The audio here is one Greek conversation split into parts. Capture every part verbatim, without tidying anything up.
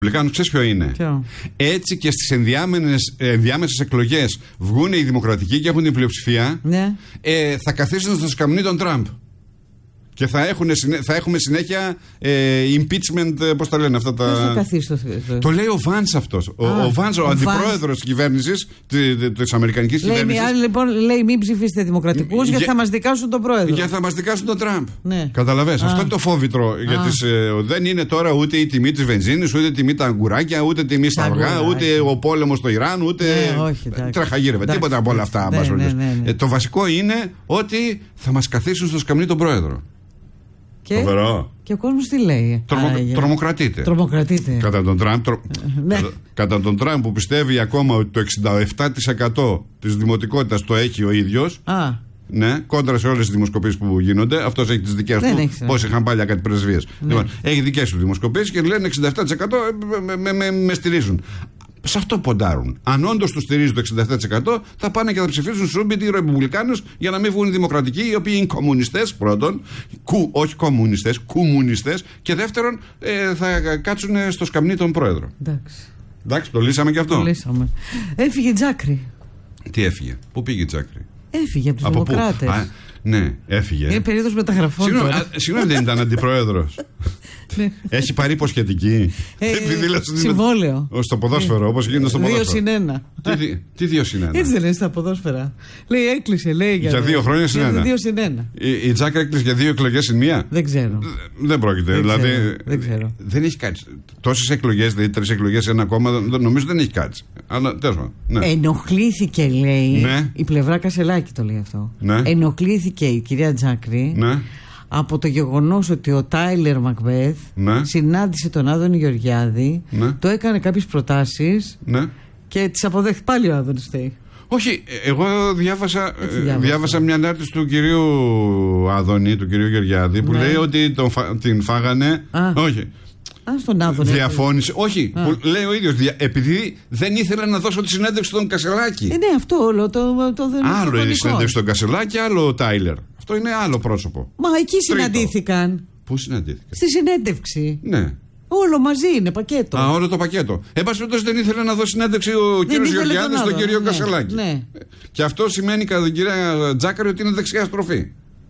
Ρεπουμπλικάνους, ξέρεις ποιο είναι? Ποιο? Έτσι και στις ενδιάμεσες εκλογές βγουν οι δημοκρατικοί και έχουν την πλειοψηφία, ναι. ε, θα καθίσουν στο σκαμνί τον Τραμπ. Και θα, έχουν, θα έχουμε συνέχεια ε, impeachment, πώς τα λένε αυτά τα. Πώς θα καθίσει το, το... το λέει ο Βάνς αυτός. Ο, Α, ο Βάνς, ο, ο αντιπρόεδρος της κυβέρνησης, της Αμερικανικής λέει, κυβέρνησης. Λέει, λοιπόν, λέει μην ψηφίσετε δημοκρατικούς γιατί θα μας δικάσουν τον πρόεδρο. Γιατί θα μας δικάσουν τον Τραμπ. Ναι. Καταλαβες. Αυτό είναι το φόβητρο. Γιατί ε, δεν είναι τώρα ούτε η τιμή της βενζίνης, ούτε η τιμή τα αγκουράκια, ούτε η τιμή στα αυγά, ούτε ο πόλεμος στο Ιράν, ούτε. Ναι, τραχαγύρευε. Τίποτα από όλα αυτά. Ναι, ναι, ναι, ναι. Ε, το βασικό είναι ότι θα μας καθίσουν στο σκαμνί τον πρόεδρο. Και, και ο κόσμος τι λέει? Τρομο, τρομοκρατείται. Τρομοκρατείται. Κατά τον Τραμπ, τρο, ναι. κατά, κατά τον Τραμπ που πιστεύει ακόμα ότι το εξήντα επτά τοις εκατό της δημοτικότητας το έχει ο ίδιος. Α. Ναι, κόντρα σε όλες τις δημοσκοπήσεις που γίνονται. Αυτός έχει τις δικές δεν του. Πώς είχαν πάλι κάτι πρεσβείες. Ναι. Λοιπόν, έχει δικές του δημοσκοπήσεις και λένε εξήντα επτά τοις εκατό με, με, με, με στηρίζουν. Σε αυτό ποντάρουν. Αν όντως τους στηρίζει το εξήντα επτά τοις εκατό, θα πάνε και θα ψηφίσουν σούμπιτοι οι ρεπουμπλικάνους για να μην βγουν οι δημοκρατικοί, οι οποίοι είναι κομμουνιστές πρώτον, κου, όχι κομμουνιστές, κουμουνιστές, και δεύτερον ε, θα κάτσουν στο σκαμνί τον πρόεδρο. Εντάξει. Εντάξει, το λύσαμε και αυτό. Το λύσαμε. Έφυγε Τζάκρη. Τι έφυγε, πού πήγε Τζάκρη? Έφυγε από τους Δημοκράτες. Α, ναι, έφυγε. Είναι περίοδος μεταγραφών. Συγγνώμη, δεν ήταν αντιπρόεδρος? Έχει πάρει υποσχετική. Ε, συμβόλαιο. Στο ποδόσφαιρο, όπως γίνεται στο ποδόσφαιρο. Δύο συν ένα. Τι, τι δύο συν ένα? Έτσι δεν είναι στα ποδόσφαιρα. Λέει έκλεισε, λέει για, για δύο χρόνια συν ένα. Δύο συν ένα. Η, η Τζάκα έκλεισε για δύο εκλογές συν μία. Δεν ξέρω. Δεν πρόκειται. Δεν δηλαδή, ξέρω. Δεν ξέρω. Δεν έχει κάτσει. Τόσες εκλογές, δηλαδή τρεις εκλογές σε ένα κόμμα, νομίζω δεν έχει κάτσει. Αλλά τέλος πάντων. Ναι. Ενοχλήθηκε, λέει. Ναι. Η πλευρά Κασελάκη το λέει αυτό. Ναι. Ενοχλήθηκε η κυρία Τζάκρη. Ναι. Από το γεγονός ότι ο Τάιλερ Μακβέθ ναι. συνάντησε τον Άδωνη Γεωργιάδη, ναι. το έκανε κάποιες προτάσεις ναι. και τις αποδέχθηκε. Πάλι ο Άδωνης φταίει. Όχι, εγώ διάβασα, διάβασα μια ανάρτηση του κυρίου Άδωνη, του κυρίου Γεωργιάδη, που ναι. λέει ότι τον φα, την φάγανε. Α. Όχι. Α, στον Άδωνη. Διαφώνησε. Όχι, που λέει ο ίδιος, επειδή δεν ήθελε να δώσω τη συνέντευξη στον Κασελάκη. Ε, ναι, αυτό όλο το, το δεν είναι. Άλλο είναι η συνέντευξη στον Κασελάκη, άλλο ο Τάιλερ. Αυτό είναι άλλο πρόσωπο. Μα εκεί Τρίτο. συναντήθηκαν. Πού συναντήθηκαν? Στη συνέντευξη. Ναι. Όλο μαζί είναι πακέτο. Α, όλο το πακέτο. Εν πάση περιπτώσει δεν ήθελε να δώσει συνέντευξη ο κύριος Γεωργιάδης στον κύριο ναι, Κασελάκη. Ναι. Και αυτό σημαίνει κατά την κυρία Τζάκαρη ότι είναι δεξιά στροφή.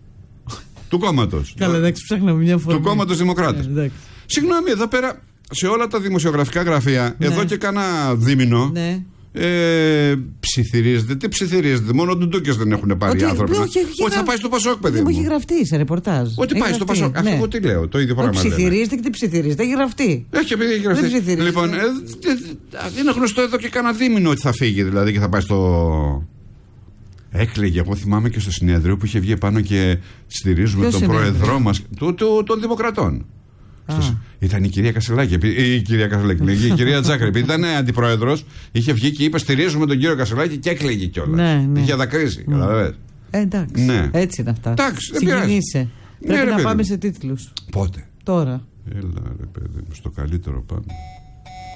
Του κόμματος. Καλά, εντάξει, ψάχναμε μια φορά. Του κόμματος Δημοκράτες. Ναι, συγγνώμη, εδώ πέρα σε όλα τα δημοσιογραφικά γραφεία, ναι. εδώ και κάνα δίμηνο. Ναι. Ε, ψιθυρίζεται. Τι ψιθυρίζεται? Μόνο ντουντούκες δεν έχουν πάρει οι άνθρωποι. Όχι, ότι θα πάει στο Πασόκ, παιδί μου. Δεν έχει γραφτεί σε ρεπορτάζ. Ότι πάει στο Πασόκ. Αυτό εγώ τι λέω. Το ίδιο πράγμα. Ψιθυρίζεται και τι ψιθυρίζεται. Έχει γραφτεί. Έχει, επειδή έχει γραφτεί. Λοιπόν, ε, είναι γνωστό εδώ και κάνα δίμηνο ότι θα φύγει δηλαδή και θα πάει στο. Έκλαιγε. Εγώ θυμάμαι και στο συνέδριο που είχε βγει πάνω και στηρίζουμε τον πρόεδρό μας των Δημοκρατών. Στο... Ήταν η κυρία Κασελάκη, η κυρία Κασελάκη, η κυρία Τζάκρη, επειδή ήταν αντιπρόεδρος, είχε βγει και είπε: στηρίζουμε τον κύριο Κασελάκη, και έκλαιγε κιόλας. Ναι, ναι. Είχε δακρύσει. Mm. Καταλαβαίνεις. Ε, εντάξει. Ναι. Έτσι είναι αυτά. Εντάξει, δεν πειράζει. Πρέπει ναι, να πάμε σε τίτλους. Πότε? Τώρα. Έλα, ρε παιδί μου, στο καλύτερο πάμε.